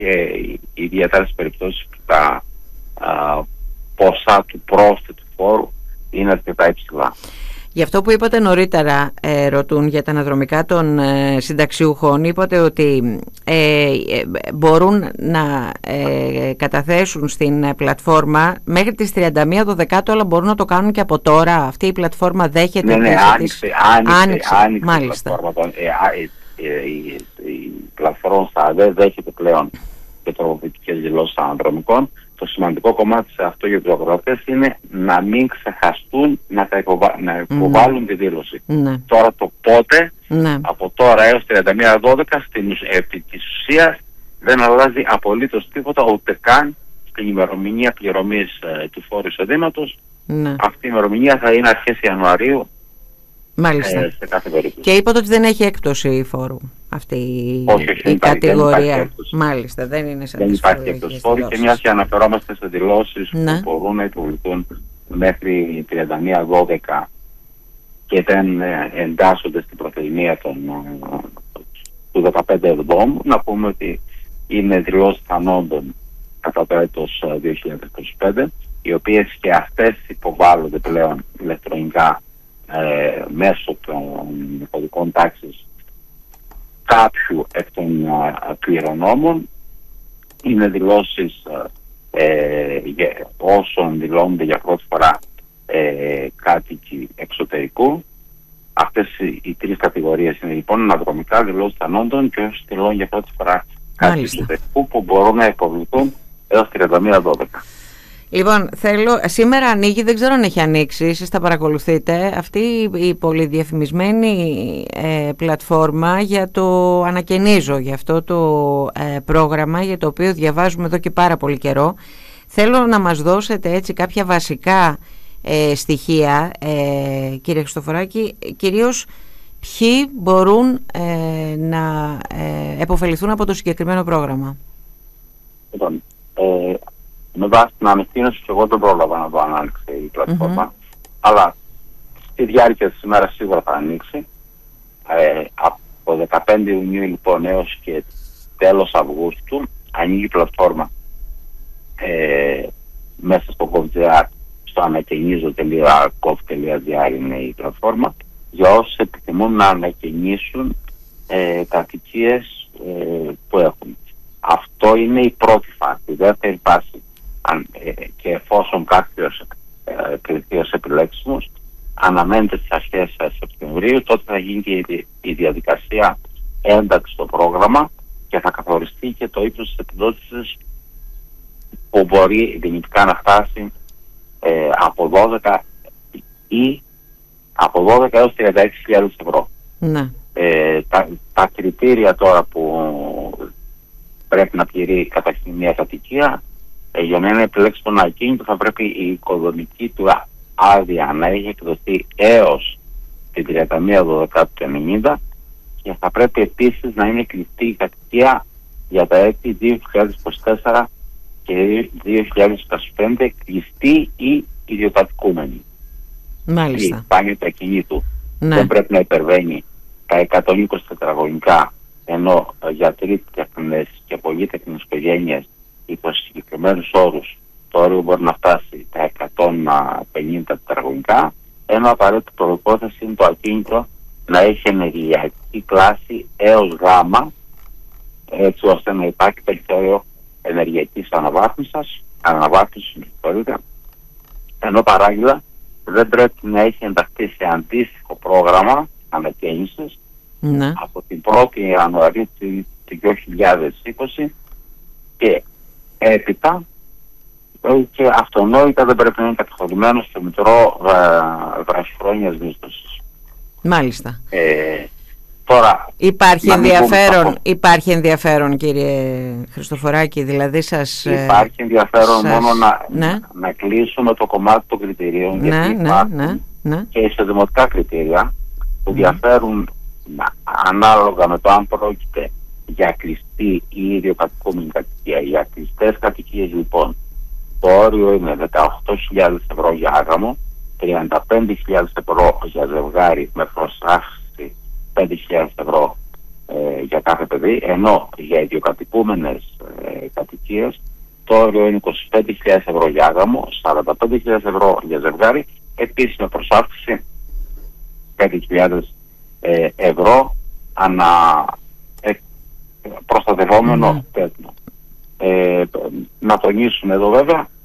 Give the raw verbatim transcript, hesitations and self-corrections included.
και ιδιαίτερα στις περιπτώσεις που τα α, ποσά του πρόσθετου φόρου είναι αρκετά υψηλά. Γι' αυτό που είπατε νωρίτερα, ε, ρωτούν για τα αναδρομικά των ε, συνταξιούχων, είπατε ότι ε, ε, μπορούν να ε, καταθέσουν στην ε, πλατφόρμα μέχρι τις τριάντα μία Δωδεκάτου, αλλά μπορούν να το κάνουν και από τώρα. Αυτή η πλατφόρμα δέχεται... Ναι, ναι, άνοιξε, άνοιξε, άνοιξε, άνοιξε μάλιστα. Η πλατφόρμα, ε, ε, ε, η, η πλατφόρμα ΣΑΔΕ δέχεται πλέον και τροποποιητικές δηλώσεις αναδρομικών. Το σημαντικό κομμάτι σε αυτό για τους αγρότες είναι να μην ξεχαστούν να, τα υποβα... να υποβάλουν mm. τη δήλωση. Mm. Τώρα το πότε, mm. από τώρα έως τριάντα μία Δώδεκα, στην επί της ουσίας δεν αλλάζει απολύτως τίποτα, ούτε καν στην ημερομηνία πληρωμής ε, του φόρου εισοδήματος. Mm. Αυτή η ημερομηνία θα είναι αρχές Ιανουαρίου. Μάλιστα. Ε, σε κάθε περίπτωση. Και είπατε ότι δεν έχει έκπτωση φόρου αυτή όχι, η όχι, κατηγορία. Δεν Μάλιστα, δεν είναι σαν δεν υπάρχει έκπτωση φόρου, και μιας και αναφερόμαστε σε δηλώσεις ναι. που μπορούν να υποβληθούν μέχρι τριάντα μία Δώδεκα και δεν εντάσσονται στην προθεσμία των, του δεκαπέντε Εβδόμου, να πούμε ότι είναι δηλώσεις θανόντων κατά το έτος δύο χιλιάδες είκοσι πέντε, οι οποίες και αυτές υποβάλλονται πλέον ηλεκτρονικά Ε, μέσω των κωδικών τάξης κάποιου εκ των uh, κληρονόμων. Είναι δηλώσεις ε, για, όσων δηλώνονται για πρώτη φορά ε, κάτοικοι εξωτερικού. Αυτές οι, οι τρεις κατηγορίες είναι λοιπόν αναδρομικά, δηλώσεις θανόντων και όσοι δηλώνουν για πρώτη φορά κάτοικοι εξωτερικού, που μπορούν να υποβληθούν έως τριάντα μία Δώδεκα. Λοιπόν, θέλω, σήμερα ανοίγει, δεν ξέρω αν έχει ανοίξει, εσείς τα παρακολουθείτε, αυτή η πολυδιαφημισμένη ε, πλατφόρμα για το ανακαινίζω, για αυτό το ε, πρόγραμμα για το οποίο διαβάζουμε εδώ και πάρα πολύ καιρό. Θέλω να μας δώσετε έτσι κάποια βασικά ε, στοιχεία, ε, κύριε Χριστοφοράκη, κυρίως ποιοι μπορούν ε, να ε, επωφεληθούν από το συγκεκριμένο πρόγραμμα. Λοιπόν, ε, με βάση την ανακοίνωση και εγώ δεν πρόλαβα να το ανοίξει η πλατφόρμα, mm-hmm. αλλά στη διάρκεια της ημέρας σίγουρα θα ανοίξει. Ε, από δεκαπέντε Ιουνίου λοιπόν έως και τέλος Αυγούστου ανοίγει η πλατφόρμα ε, μέσα στο gov.gr, στο ανακαινίζω τελεία gov τελεία gr είναι η πλατφόρμα, για όσους επιθυμούν να ανακαινήσουν ε, κατοικίες ε, που έχουν. Αυτό είναι η πρώτη φάση. Η δεύτερη φάση, αν, ε, και εφόσον κάποιος ε, κριθεί ως επιλέξιμος, αναμένεται στις αρχές Σεπτεμβρίου, τότε θα γίνει και η, η διαδικασία ένταξη στο πρόγραμμα και θα καθοριστεί και το ύψος της επιδότησης, που μπορεί δυνητικά να φτάσει ε, από δώδεκα ή από δώδεκα έως τριάντα έξι χιλιάδες ευρώ. Ναι. Ε, τα, τα κριτήρια τώρα που πρέπει να πληρεί καταρχήν μια κατοικία, ε, για να είναι επιλέξιμο να ακίνητο, θα πρέπει η οικοδομική του άδεια να έχει εκδοθεί έως την τριάντα μία Δωδεκάτου του ενενήντα, και θα πρέπει επίσης να είναι κλειστή η κατοικία για τα έτη δύο χιλιάδες είκοσι τέσσερα και δύο χιλιάδες είκοσι πέντε, κλειστή ή ιδιοκατοικούμενη. Μάλιστα. Η σπάνια του ακινήτου ναι. δεν πρέπει να υπερβαίνει τα εκατόν είκοσι τετραγωνικά, ενώ για τρίτεκνες και πολύτεκνες οικογένειες υπό συγκεκριμένους όρους το όριο μπορεί να φτάσει τα εκατόν πενήντα τετραγωνικά, ενώ απαραίτητη προϋπόθεση είναι το ακίνητο να έχει ενεργειακή κλάση έως Γ, έτσι ώστε να υπάρχει περιθώριο ενεργειακής αναβάθμισης, αναβάθμισης, ενώ παράλληλα δεν πρέπει να έχει ενταχθεί σε αντίστοιχο πρόγραμμα ανακαίνησης ναι. από την πρώτη Ιανουαρίου του δύο χιλιάδες είκοσι και έπειτα, και αυτονόητα δεν πρέπει να είναι καταχωρημένο στο Μητρό βραχυχρόνιας μίσθωσης. Μάλιστα. Ε, τώρα, υπάρχει, ενδιαφέρον, από... υπάρχει ενδιαφέρον κύριε Χριστοφοράκη, δηλαδή σας... Υπάρχει ενδιαφέρον σας... μόνο να, ναι. να κλείσουμε το κομμάτι των κριτηρίων, ναι, γιατί ναι, υπάρχουν ναι, ναι. και ισοδημοτικά κριτήρια που διαφέρουν mm. ανάλογα με το αν πρόκειται για κλειστή ή ιδιοκατοικούμενη κατοικία. Για κλειστές κατοικίες λοιπόν το όριο είναι δεκαοκτώ χιλιάδες ευρώ για άγαμο, τριάντα πέντε χιλιάδες ευρώ για ζευγάρι με προσάξη πέντε χιλιάδες ευρώ ε, για κάθε παιδί, ενώ για ιδιοκατοικούμενες ε, κατοικίες το όριο είναι είκοσι πέντε χιλιάδες ευρώ για άγαμο, σαράντα πέντε χιλιάδες ευρώ για ζευγάρι, επίσης με προσάυξηση πέντε χιλιάδες ε, ευρώ ανά ε, προστατευόμενο mm-hmm. τέτοιο. Ε, να τονίσουμε εδώ βέβαια